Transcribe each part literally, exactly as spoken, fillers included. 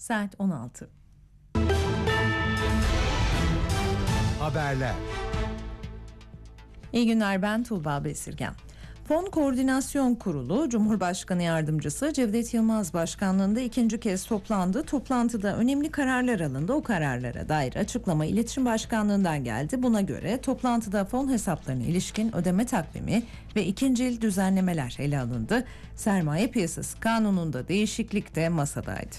Saat on altı. Haberler. İyi günler, ben Tuğba Besirgen. Fon Koordinasyon Kurulu, Cumhurbaşkanı Yardımcısı Cevdet Yılmaz başkanlığında ikinci kez toplandı. Toplantıda önemli kararlar alındı. O kararlara dair açıklama İletişim Başkanlığı'ndan geldi. Buna göre toplantıda fon hesaplarına ilişkin ödeme takvimi ve ikincil düzenlemeler ele alındı. Sermaye Piyasası Kanunu'nda değişiklik de masadaydı.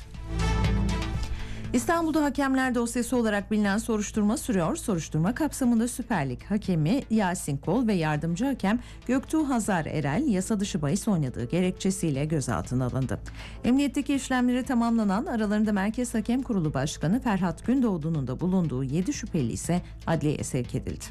İstanbul'da hakemler dosyası olarak bilinen soruşturma sürüyor. Soruşturma kapsamında Süper Lig hakemi Yasin Kol ve yardımcı hakem Göktuğ Hazar Erel yasa dışı bahis oynadığı gerekçesiyle gözaltına alındı. Emniyetteki işlemleri tamamlanan, aralarında Merkez Hakem Kurulu Başkanı Ferhat Gündoğdu'nun da bulunduğu yedi şüpheli ise adliyeye sevk edildi.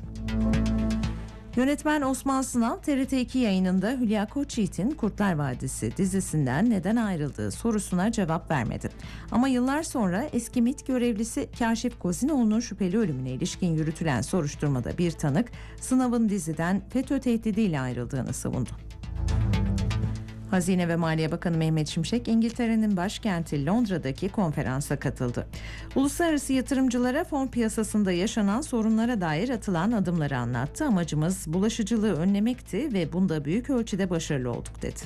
Yönetmen Osman Sınav, T R T iki yayınında Hülya Koçyiğit'in Kurtlar Vadisi dizisinden neden ayrıldığı sorusuna cevap vermedi. Ama yıllar sonra eski MİT görevlisi Kaşif Kozinoğlu'nun şüpheli ölümüne ilişkin yürütülen soruşturmada bir tanık, Sınav'ın diziden FETÖ tehdidiyle ayrıldığını savundu. Hazine ve Maliye Bakanı Mehmet Şimşek, İngiltere'nin başkenti Londra'daki konferansa katıldı. Uluslararası yatırımcılara fon piyasasında yaşanan sorunlara dair atılan adımları anlattı. Amacımız bulaşıcılığı önlemekti ve bunda büyük ölçüde başarılı olduk dedi.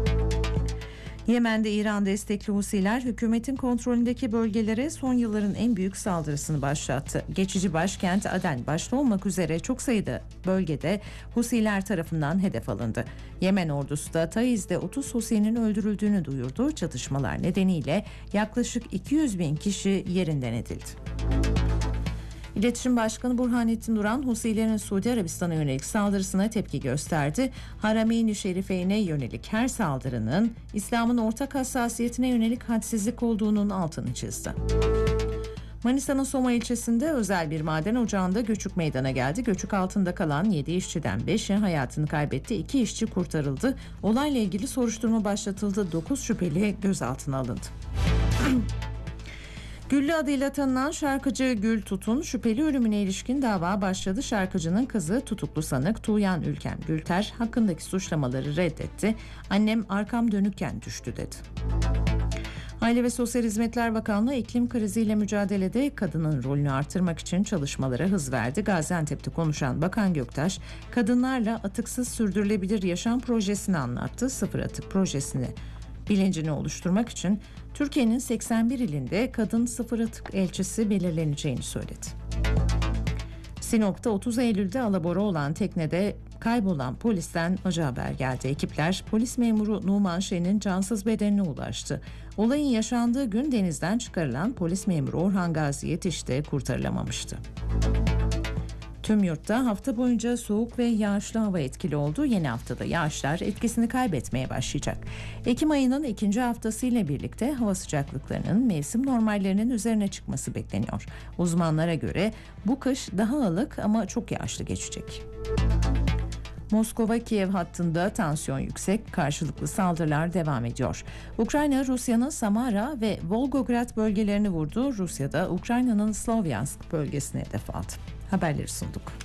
Yemen'de İran destekli Husiler hükümetin kontrolündeki bölgelere son yılların en büyük saldırısını başlattı. Geçici başkent Aden başta olmak üzere çok sayıda bölgede Husiler tarafından hedef alındı. Yemen ordusu da Taiz'de otuz Husi'nin öldürüldüğünü duyurdu. Çatışmalar nedeniyle yaklaşık iki yüz bin kişi yerinden edildi. İletişim Başkanı Burhanettin Duran, Husilerin Suudi Arabistan'a yönelik saldırısına tepki gösterdi. Harameyn-i Şerife'ne yönelik her saldırının İslam'ın ortak hassasiyetine yönelik hadsizlik olduğunun altını çizdi. Manisa'nın Soma ilçesinde özel bir maden ocağında göçük meydana geldi. Göçük altında kalan yedi işçiden beşi hayatını kaybetti. iki işçi kurtarıldı. Olayla ilgili soruşturma başlatıldı. dokuz şüpheli gözaltına alındı. Güllü adıyla tanınan şarkıcı Gül Tutun şüpheli ölümüne ilişkin dava başladı. Şarkıcının kızı tutuklu sanık Tuğyan Ülkem Gülter hakkındaki suçlamaları reddetti. Annem arkam dönükken düştü dedi. Aile ve Sosyal Hizmetler Bakanlığı iklim kriziyle mücadelede kadının rolünü artırmak için çalışmalara hız verdi. Gaziantep'te konuşan Bakan Göktaş, kadınlarla atıksız sürdürülebilir yaşam projesini anlattı. Sıfır atık projesini bilincini oluşturmak için Türkiye'nin seksen bir ilinde kadın sıfır atık elçisi belirleneceğini söyledi. Sinop'ta otuz Eylül'de alabora olan teknede kaybolan polisten acı haber geldi. Ekipler polis memuru Numan Şen'in cansız bedenine ulaştı. Olayın yaşandığı gün denizden çıkarılan polis memuru Orhan Gazi yetişti, kurtarılamamıştı. Tüm yurtta hafta boyunca soğuk ve yağışlı hava etkili oldu. Yeni haftada yağışlar etkisini kaybetmeye başlayacak. Ekim ayının ikinci haftası ile birlikte hava sıcaklıklarının mevsim normallerinin üzerine çıkması bekleniyor. Uzmanlara göre bu kış daha ılık ama çok yağışlı geçecek. Moskova-Kiev hattında tansiyon yüksek, karşılıklı saldırılar devam ediyor. Ukrayna, Rusya'nın Samara ve Volgograd bölgelerini vurdu. Rusya da Ukrayna'nın Slovyansk bölgesine hedef aldı. Haberleri sunduk.